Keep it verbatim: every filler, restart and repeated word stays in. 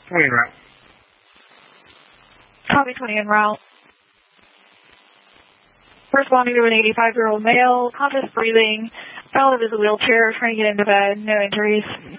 twenty en route. Copy twenty en route. Responding to an eighty-five-year-old male, conscious breathing, fell out of his wheelchair, trying to get into bed, no injuries.